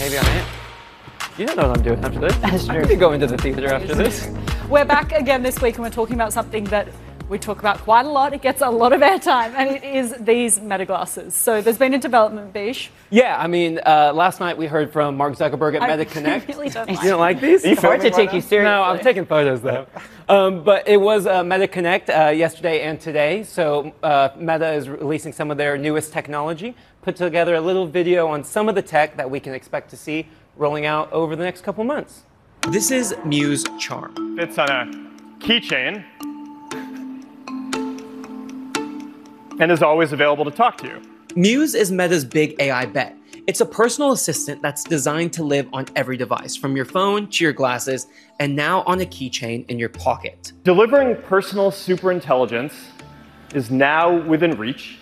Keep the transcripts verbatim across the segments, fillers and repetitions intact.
Maybe I am. You don't know what I'm doing after this. That's true. I could go into the theater after this. We're back again this week and we're talking about something that we talk about quite a lot. It gets a lot of airtime, and it is these Meta glasses. So there's been a development, Bish. Yeah, I mean, uh, last night we heard from Mark Zuckerberg at I Meta Connect. really don't You like don't like these? It's hard to take you seriously. No, I'm taking photos though. Um, but it was uh, Meta Connect uh, yesterday and today. So uh, Meta is releasing some of their newest technology, put together a little video on some of the tech that we can expect to see rolling out over the next couple months. This is Muse Charm. Fits on a keychain and is always available to talk to you. Muse is Meta's big A I bet. It's a personal assistant that's designed to live on every device, from your phone to your glasses, and now on a keychain in your pocket. Delivering personal superintelligence is now within reach.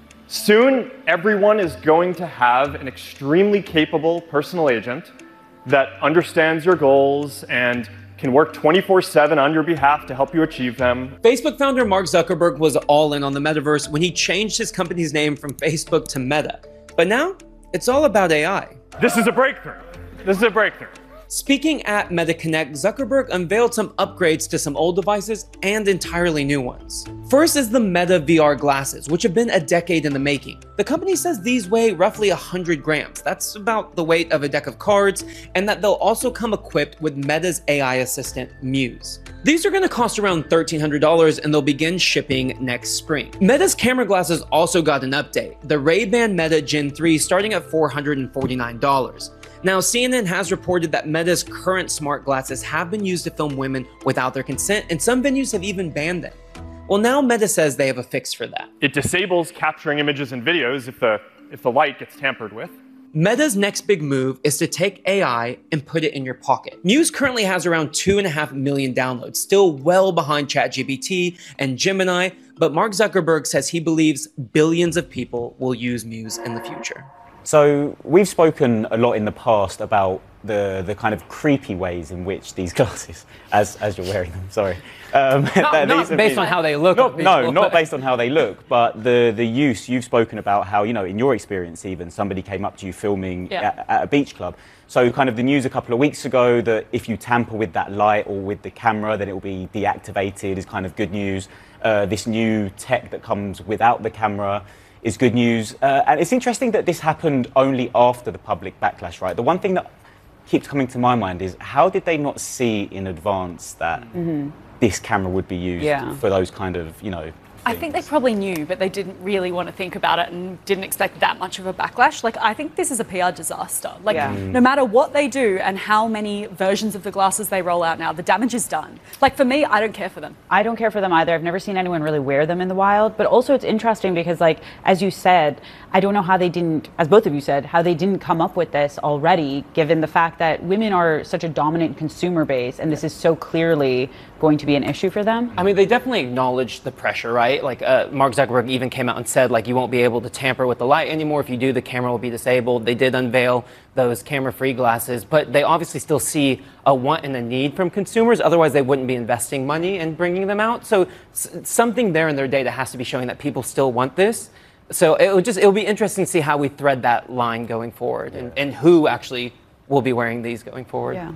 Soon, everyone is going to have an extremely capable personal agent that understands your goals and can work twenty-four seven on your behalf to help you achieve them. Facebook founder Mark Zuckerberg was all in on the metaverse when he changed his company's name from Facebook to Meta. But now, it's all about A I. This is a breakthrough. This is a breakthrough. Speaking at Meta Connect, Zuckerberg unveiled some upgrades to some old devices and entirely new ones. First is the Meta V R glasses, which have been a decade in the making. The company says these weigh roughly one hundred grams. That's about the weight of a deck of cards, and that they'll also come equipped with Meta's A I assistant, Muse. These are going to cost around thirteen hundred dollars, and they'll begin shipping next spring. Meta's camera glasses also got an update, the Ray-Ban Meta Gen three starting at four hundred forty-nine dollars. Now, C N N has reported that Meta's current smart glasses have been used to film women without their consent, and some venues have even banned them. Well, now Meta says they have a fix for that. It disables capturing images and videos if the, if the light gets tampered with. Meta's next big move is to take A I and put it in your pocket. Muse currently has around two and a half million downloads, still well behind ChatGPT and Gemini, but Mark Zuckerberg says he believes billions of people will use Muse in the future. So we've spoken a lot in the past about the the kind of creepy ways in which these glasses, as as you're wearing them, sorry. Um, Not, that not these have based been- on how they look. Not, no, people, not but- based on how they look, but the the use. You've spoken about how, you know, in your experience even, somebody came up to you filming Yeah. at, at a beach club. So kind of the news a couple of weeks ago that if you tamper with that light or with the camera, then it will be deactivated is kind of good news. Uh, this new tech that comes without the camera is good news. Uh, and it's interesting that this happened only after the public backlash, right? The one thing that keeps coming to my mind is how did they not see in advance that mm-hmm. this camera would be used Yeah. for those kind of, you know, I think they probably knew, but they didn't really want to think about it and didn't expect that much of a backlash. Like, I think this is a P R disaster. Like, Yeah. Mm. no matter what they do and how many versions of the glasses they roll out now, the damage is done. Like, for me, I don't care for them. I don't care for them either. I've never seen anyone really wear them in the wild. But also it's interesting because, like, as you said, I don't know how they didn't, as both of you said, how they didn't come up with this already, given the fact that women are such a dominant consumer base and this is so clearly going to be an issue for them. I mean, they definitely acknowledged the pressure, right? Like, uh, Mark Zuckerberg even came out and said, like, you won't be able to tamper with the light anymore. If you do, the camera will be disabled. They did unveil those camera-free glasses, but they obviously still see a want and a need from consumers. Otherwise, they wouldn't be investing money and bringing them out. So s- something there in their data has to be showing that people still want this. So it'll just it'll be interesting to see how we thread that line going forward, and, and who actually will be wearing these going forward. Yeah.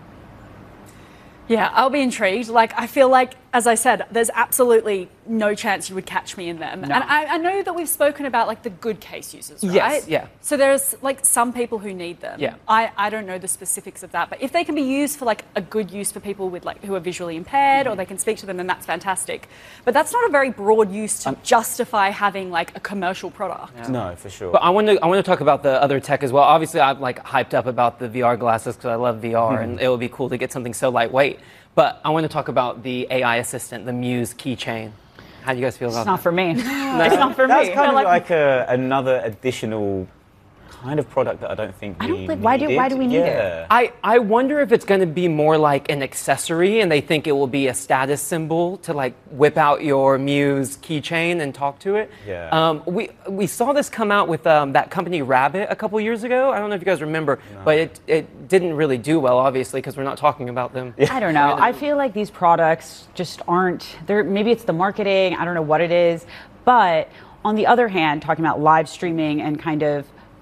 Yeah, I'll be intrigued. Like, I feel like, as I said, there's absolutely no chance you would catch me in them. No. And I, I know that we've spoken about, like, the good case users, right? Yes, yeah. So there's, like, some people who need them. Yeah. I, I don't know the specifics of that. But if they can be used for, like, a good use for people with, like, who are visually impaired, or they can speak to them, then that's fantastic. But that's not a very broad use to Um, justify having, like, a commercial product. No, for sure. But I want to I want to talk about the other tech as well. Obviously, I'm like hyped up about the V R glasses because I love V R, and it would be cool to get something so lightweight. But I want to talk about the A I assistant, the Muse keychain. How do you guys feel about It's not that? for me. It's not for That's me. kind No, of like, a, another additional kind of product that I don't think I we don't think- why do- needed. why do we need it? Yeah. I, I wonder if it's going to be more like an accessory and they think it will be a status symbol to like whip out your Muse keychain and talk to it. Yeah. Um, we, we saw this come out with um, that company Rabbit a couple years ago. I don't know if you guys remember, but it, it didn't really do well, obviously, because we're not talking about them. I don't know. I feel like these products just aren't, they're, maybe it's the marketing, I don't know what it is. But on the other hand, talking about live streaming and kind of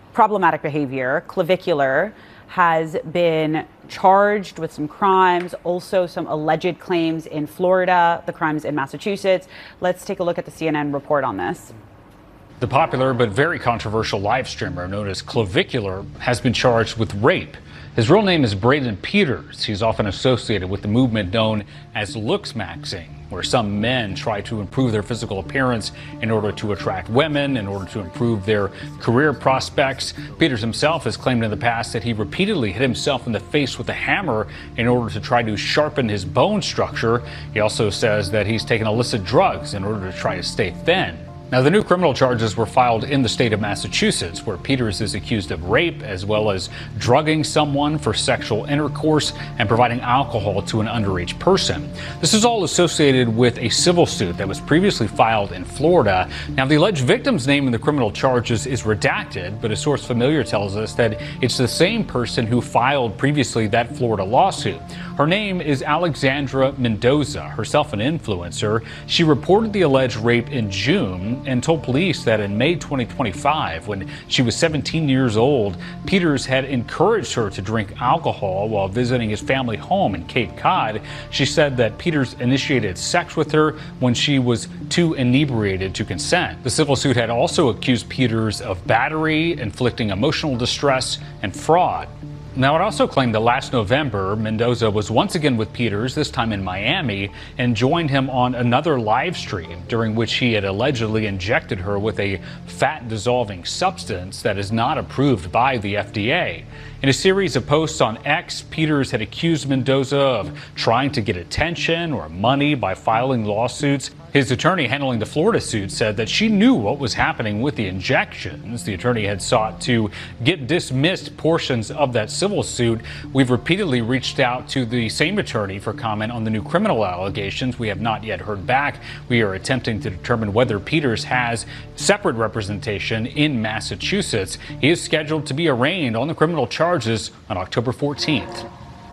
problematic behavior. Clavicular has been charged with some crimes, also some alleged claims in Florida, the crimes in Massachusetts. Let's take a look at the C N N report on this. The popular but very controversial live streamer known as Clavicular has been charged with rape. His real name is Braden Peters. He's often associated with the movement known as looks maxing, where some men try to improve their physical appearance in order to attract women, in order to improve their career prospects. Peters himself has claimed in the past that he repeatedly hit himself in the face with a hammer in order to try to sharpen his bone structure. He also says that he's taken illicit drugs in order to try to stay thin. Now, the new criminal charges were filed in the state of Massachusetts, where Peters is accused of rape as well as drugging someone for sexual intercourse and providing alcohol to an underage person. This is all associated with a civil suit that was previously filed in Florida. Now, the alleged victim's name in the criminal charges is redacted, but a source familiar tells us that it's the same person who filed previously that Florida lawsuit. Her name is Alexandra Mendoza, herself an influencer. She reported the alleged rape in June and told police that in May twenty twenty-five, when she was seventeen years old, Peters had encouraged her to drink alcohol while visiting his family home in Cape Cod. She said that Peters initiated sex with her when she was too inebriated to consent. The civil suit had also accused Peters of battery, inflicting emotional distress, and fraud. Now, it also claimed that last November, Mendoza was once again with Peters, this time in Miami, and joined him on another live stream during which he had allegedly injected her with a fat-dissolving substance that is not approved by the F D A. In a series of posts on X, Peters had accused Mendoza of trying to get attention or money by filing lawsuits. His attorney handling the Florida suit said that she knew what was happening with the injections. The attorney had sought to get dismissed portions of that civil suit. We've repeatedly reached out to the same attorney for comment on the new criminal allegations. We have not yet heard back. We are attempting to determine whether Peters has separate representation in Massachusetts. He is scheduled to be arraigned on the criminal charges on October fourteenth.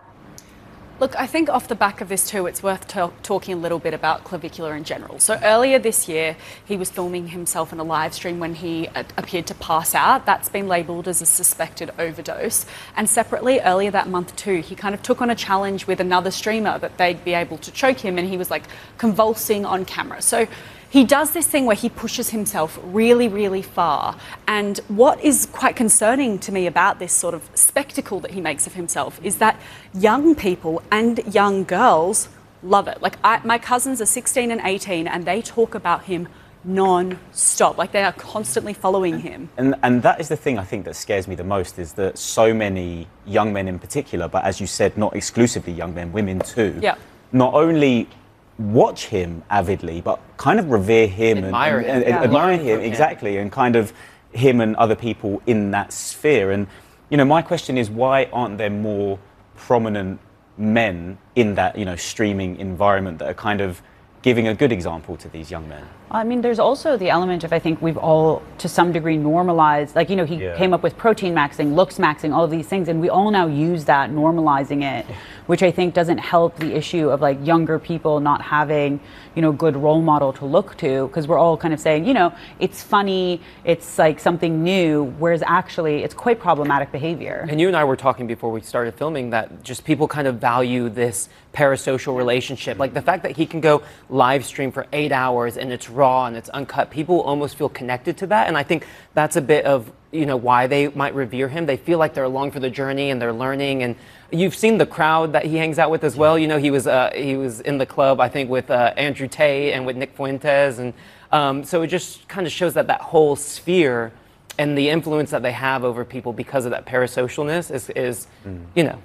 Look, I think off the back of this too, it's worth to- talking a little bit about Clavicular in general. So earlier this year, he was filming himself in a live stream when he uh, appeared to pass out. That's been labelled as a suspected overdose. And separately, earlier that month too, he kind of took on a challenge with another streamer that they'd be able to choke him, and he was like convulsing on camera. So he does this thing where he pushes himself really, really far. And what is quite concerning to me about this sort of spectacle that he makes of himself is that young people and young girls love it. Like, I, my cousins are sixteen and eighteen, and they talk about him non-stop. Like, they are constantly following him. And, and that is the thing I think that scares me the most, is that so many young men in particular, but as you said, not exclusively young men, women too, yeah. not only watch him avidly, but kind of revere him admire and, him, and, and yeah. admire Learn him, from him. exactly, and kind of him and other people in that sphere. And you know, my question is, why aren't there more prominent men in that, you know, streaming environment that are kind of giving a good example to these young men? I mean, there's also the element of, I think we've all to some degree normalized, like, you know, he Yeah. came up with protein maxing, looks maxing, all of these things, and we all now use that, normalizing it, which I think doesn't help the issue of like younger people not having, you know, good role model to look to, because we're all kind of saying, you know, it's funny, it's like something new, whereas actually it's quite problematic behavior. And you and I were talking before we started filming that just people kind of value this parasocial relationship. Like the fact that he can go live stream for eight hours and it's raw and it's uncut, people almost feel connected to that. And I think that's a bit of, you know, why they might revere him. They feel like they're along for the journey and they're learning. And you've seen the crowd that he hangs out with as well. You know, he was uh, he was in the club, I think, with uh, Andrew Tate and with Nick Fuentes. And um, so it just kind of shows that that whole sphere and the influence that they have over people because of that parasocialness is, is mm. you know,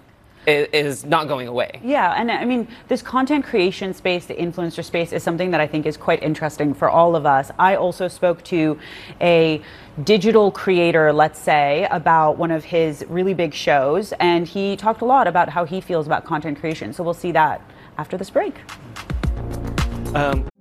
is not going away. Yeah, and I mean, this content creation space, the influencer space, is something that I think is quite interesting for all of us. I also spoke to a digital creator, let's say, about one of his really big shows, and he talked a lot about how he feels about content creation. So we'll see that after this break. Um,